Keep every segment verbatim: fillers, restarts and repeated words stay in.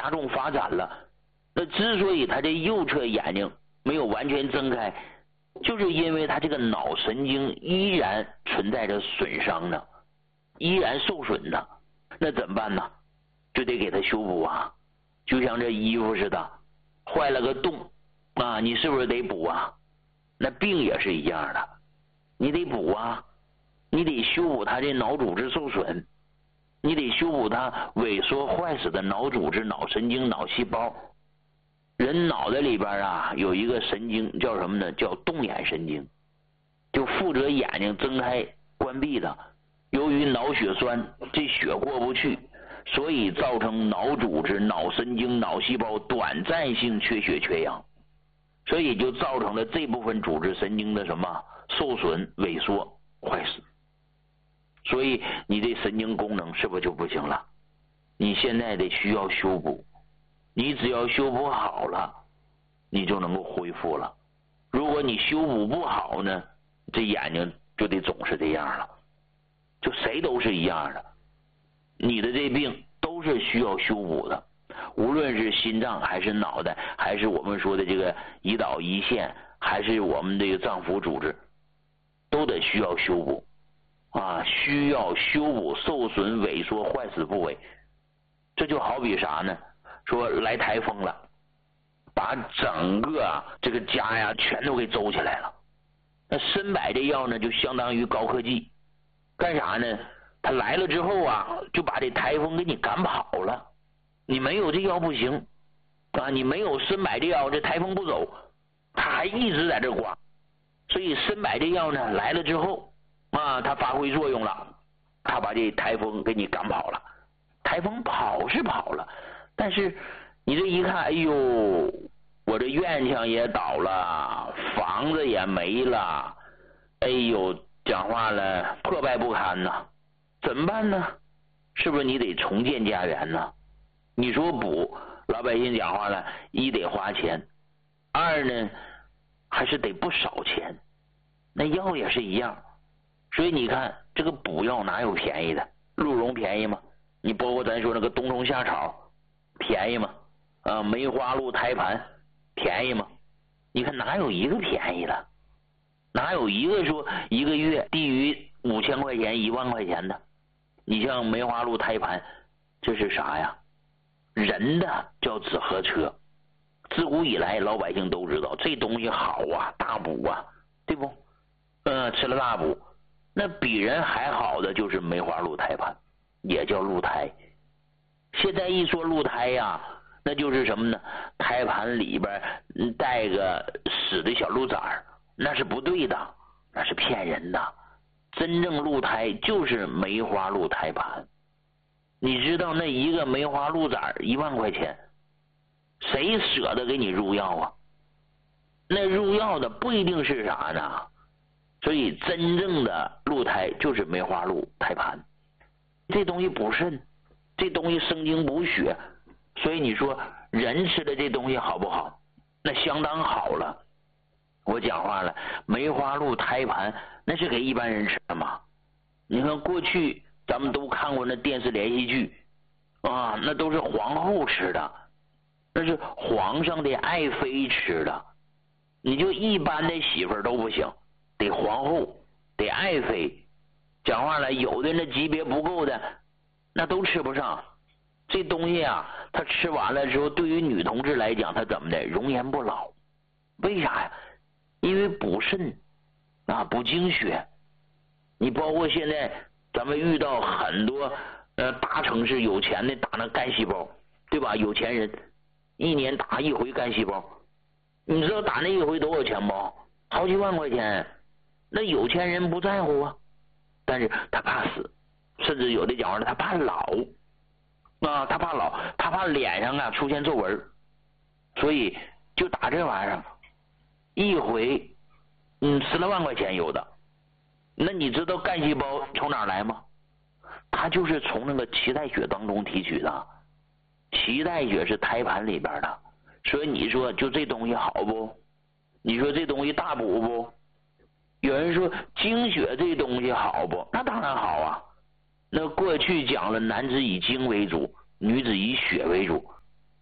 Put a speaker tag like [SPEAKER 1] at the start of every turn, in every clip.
[SPEAKER 1] 加重发展了。那之所以他这右侧眼睛没有完全睁开，就是因为他这个脑神经依然存在着损伤呢，依然受损呢。那怎么办呢？就得给他修补啊，就像这衣服似的，坏了个洞啊，你是不是得补啊？那病也是一样的，你得补啊，你得修补他这脑组织受损，你得修补他萎缩坏死的脑组织、脑神经、脑细胞。人脑袋里边啊有一个神经叫什么呢？叫动眼神经，就负责眼睛睁开关闭的。由于脑血栓，这血过不去，所以造成脑组织、脑神经、脑细胞短暂性缺血缺氧，所以就造成了这部分组织神经的什么受损、萎缩、坏死。所以你这神经功能是不是就不行了？你现在得需要修补。你只要修补好了，你就能够恢复了。如果你修补不好呢，这眼睛就得总是这样了。就谁都是一样的，你的这病都是需要修补的，无论是心脏还是脑袋，还是我们说的这个胰岛胰腺，还是我们这个脏腑组织，都得需要修补啊，需要修补受损、萎缩、坏死部位。这就好比啥呢？说来台风了，把整个啊这个家呀全都给周起来了。那参柏这药呢，就相当于高科技，干啥呢？他来了之后啊，就把这台风给你赶跑了。你没有这药不行啊，你没有参柏这药，这台风不走，他还一直在这刮。所以参柏这药呢来了之后啊，它发挥作用了，他把这台风给你赶跑了。台风跑是跑了，但是你这一看，哎呦，我这院墙也倒了，房子也没了，哎呦，讲话了，破败不堪呐，怎么办呢？是不是你得重建家园呢？你说补，老百姓讲话了，一得花钱，二呢还是得不少钱。那药也是一样，所以你看这个补药哪有便宜的？鹿茸便宜吗？你包括咱说那个冬虫夏草便宜吗？啊，梅花鹿胎盘便宜吗？你看哪有一个便宜的？哪有一个说一个月低于五千块钱、一万块钱的？你像梅花鹿胎盘，这是啥呀？人的叫紫河车，自古以来老百姓都知道这东西好啊，大补啊，对不？呃，吃了大补。那比人还好的就是梅花鹿胎盘，也叫鹿胎。现在一说鹿胎呀，那就是什么呢？胎盘里边带个死的小鹿崽儿，那是不对的，那是骗人的。真正鹿胎就是梅花鹿胎盘。你知道那一个梅花鹿崽儿一万块钱，谁舍得给你入药啊？那入药的不一定是啥呢？所以真正的鹿胎就是梅花鹿胎盘。这东西补肾，这东西生精补血，所以你说人吃的这东西好不好？那相当好了。我讲话了，梅花鹿胎盘那是给一般人吃的吗？你看过去咱们都看过那电视连续剧啊，那都是皇后吃的，那是皇上的爱妃吃的。你就一般的媳妇儿都不行，得皇后，得爱妃。讲话了，有的那级别不够的，那都吃不上。这东西啊，他吃完了之后，对于女同志来讲，他怎么的？容颜不老。为啥呀？因为补肾啊，补精血。你包括现在咱们遇到很多呃大城市有钱的打那干细胞，对吧？有钱人一年打一回干细胞，你知道打那一回多少钱不？好几万块钱。那有钱人不在乎啊，但是他怕死，甚至有的讲话他怕老啊，他怕老，他怕脸上啊出现皱纹，所以就打这玩意儿，一回嗯十来万块钱有的。那你知道干细胞从哪儿来吗？它就是从那个脐带血当中提取的，脐带血是胎盘里边的，所以你说就这东西好不？你说这东西大补不？有人说精血这东西好不？那当然好啊。那过去讲了，男子以精为主，女子以血为主。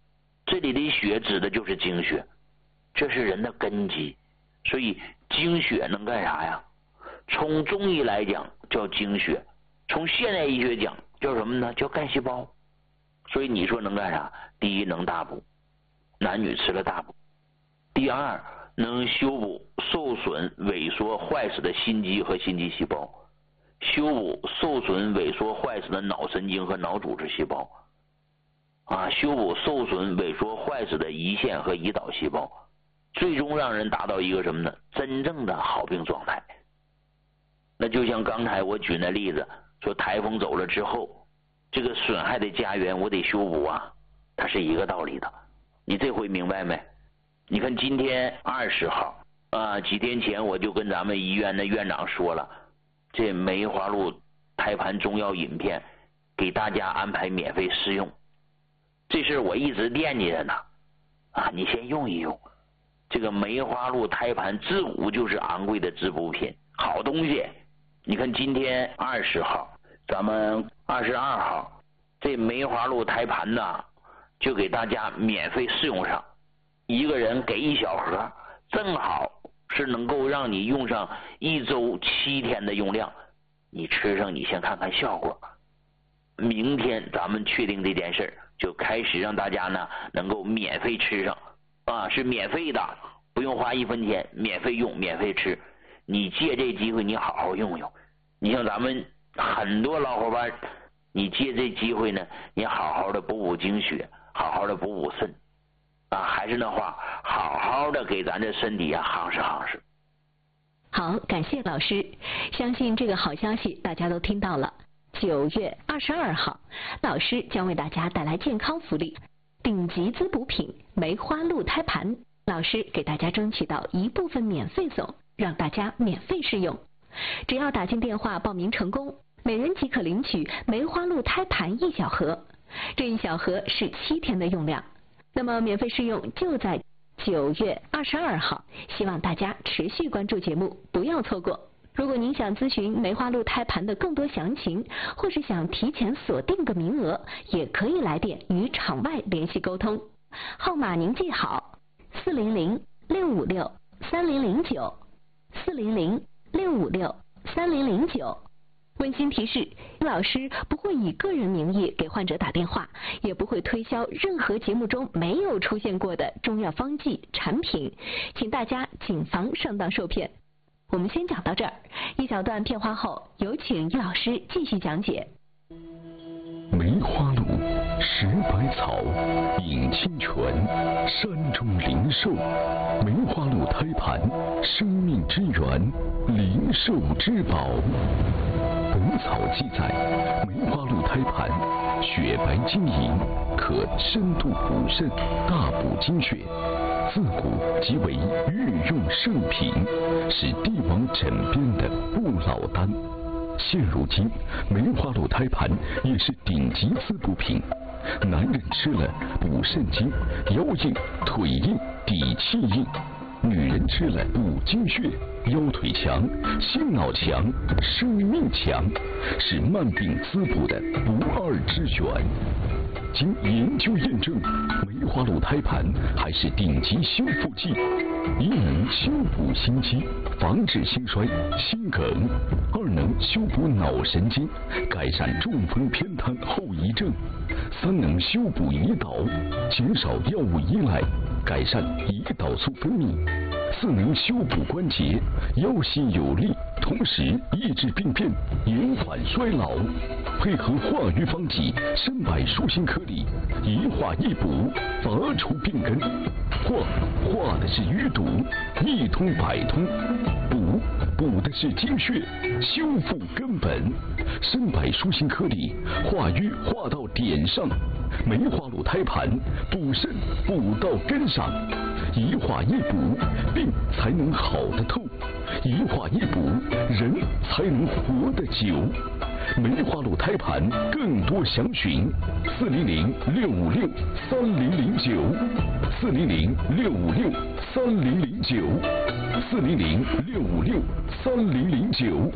[SPEAKER 1] 这里的血指的就是精血，这是人的根基。所以精血能干啥呀？从中医来讲叫精血，从现代医学讲叫什么呢？叫干细胞。所以你说能干啥？第一能大补，男女吃了大补。第二能修补受损萎缩坏死的心肌和心肌细胞，修补受损萎缩坏死的脑神经和脑组织细胞，啊，修补受损萎缩坏死的胰腺和胰岛细胞，最终让人达到一个什么呢？真正的好病状态。那就像刚才我举那例子，说台风走了之后，这个损害的家园我得修补啊，它是一个道理的。你这回明白没？你看今天二十号啊，几天前我就跟咱们医院的院长说了，这梅花鹿胎盘中药饮片给大家安排免费试用，这事我一直惦记着呢啊，你先用一用。这个梅花鹿胎盘自古就是昂贵的滋补品，好东西。你看今天二十号，咱们二十二号，这梅花鹿胎盘呢，就给大家免费试用上，一个人给一小盒，正好是能够让你用上一周七天的用量，你吃上你先看看效果。明天咱们确定这件事，就开始让大家呢能够免费吃上啊，是免费的，不用花一分钱，免费用，免费吃。你借这机会你好好用用。你像咱们很多老伙伴，你借这机会呢，你好好的补补精血，好好的补补肾啊，还是那话，好好的给咱这身体啊夯实夯实。
[SPEAKER 2] 好，感谢老师，相信这个好消息大家都听到了。九月二十二号，老师将为大家带来健康福利，顶级滋补品梅花鹿胎盘，老师给大家争取到一部分免费送，让大家免费试用。只要打进电话报名成功，每人即可领取梅花鹿胎盘一小盒，这一小盒是七天的用量。那么免费试用就在九月二十二号，希望大家持续关注节目，不要错过。如果您想咨询梅花鹿胎盘的更多详情，或是想提前锁定个名额，也可以来电与场外联系沟通。号码您记好：四零零六五六三零零九，四零零六五六三零零九。温馨提示，老师不会以个人名义给患者打电话，也不会推销任何节目中没有出现过的中药方剂产品，请大家谨防上当受骗。我们先讲到这儿，一小段片花后，有请易老师继续讲解。
[SPEAKER 3] 梅花鹿，食百草，饮清泉，山中灵兽。梅花鹿胎盘，生命之源，灵兽之宝。本草记载，梅花鹿胎盘雪白晶莹，可深度补肾，大补精血。自古即为御用圣品，是帝王枕边的不老丹。现如今，梅花鹿胎盘也是顶级滋补品。男人吃了补肾精，腰硬、腿硬、底气硬；女人吃了补精血，腰腿强、心脑强、生命强，是慢病滋补的不二之选。经研究验证，梅花鹿胎盘还是顶级修复剂，一能修补心肌，防止心衰、心梗；二能修补脑神经，改善中风偏瘫后遗症；三能修补胰岛，减少药物依赖，改善胰岛素分泌；四能修补关节，腰膝有力，同时抑制病变，延缓衰老。配合化瘀方剂参柏舒心颗粒，一化一补，拔除病根。化化的是淤堵，一通百通；补补的是精血，修复根本。参柏舒心颗粒，化瘀化到点上；梅花鹿胎盘，补肾补到根上。一化一补，病才能好得透；一化一补，人才能活得久。梅花鹿胎盘更多详询：四零零六五六三零零九，四零零六五六三零零九，四零零六五六三零零九。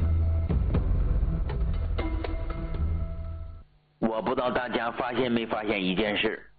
[SPEAKER 1] 我不知道大家发现没发现一件事，